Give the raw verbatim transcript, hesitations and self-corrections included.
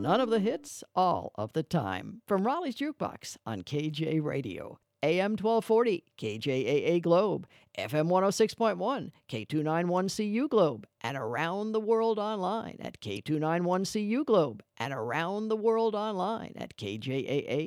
None of the hits, all of the time. From Raleigh's Jukebox on K J Radio. A M twelve forty, K J A A Globe, F M one oh six point one, K two ninety-one C U Globe, and around the world online at K two ninety-one C U Globe, and around the world online at K J A A